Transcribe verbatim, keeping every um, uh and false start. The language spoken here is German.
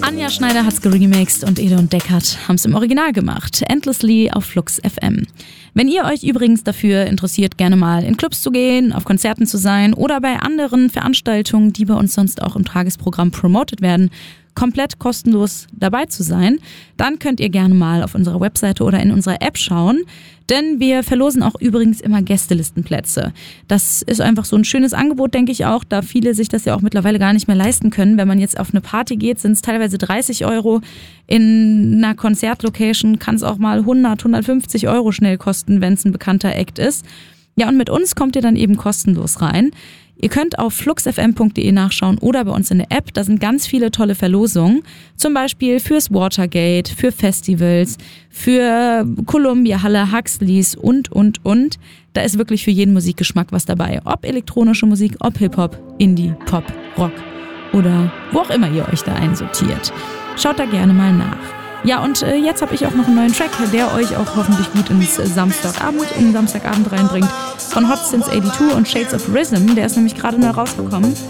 Anja Schneider hat's geremixed und Ede und Deckard haben's im Original gemacht. Endlessly auf Flux F M. Wenn ihr euch übrigens dafür interessiert, gerne mal in Clubs zu gehen, auf Konzerten zu sein oder bei anderen Veranstaltungen, die bei uns sonst auch im Tagesprogramm promotet werden, komplett kostenlos dabei zu sein, dann könnt ihr gerne mal auf unserer Webseite oder in unserer App schauen, denn wir verlosen auch übrigens immer Gästelistenplätze. Das ist einfach so ein schönes Angebot, denke ich auch, da viele sich das ja auch mittlerweile gar nicht mehr leisten können. Wenn man jetzt auf eine Party geht, sind es teilweise dreißig Euro. In einer Konzertlocation kann es auch mal hundert, hundertfünfzig Euro schnell kosten, wenn es ein bekannter Act ist. Ja, und mit uns kommt ihr dann eben kostenlos rein. Ihr könnt auf flux f m punkt d e nachschauen oder bei uns in der App. Da sind ganz viele tolle Verlosungen. Zum Beispiel fürs Watergate, für Festivals, für Columbia Halle, Huxleys und, und, und. Da ist wirklich für jeden Musikgeschmack was dabei. Ob elektronische Musik, ob Hip-Hop, Indie, Pop, Rock oder wo auch immer ihr euch da einsortiert. Schaut da gerne mal nach. Ja, und äh, jetzt habe ich auch noch einen neuen Track, der euch auch hoffentlich gut ins äh, Samstagabend, in den Samstagabend reinbringt. Von Hot Since zweiundachtzig und Shades of Rhythm. Der ist nämlich gerade neu rausgekommen.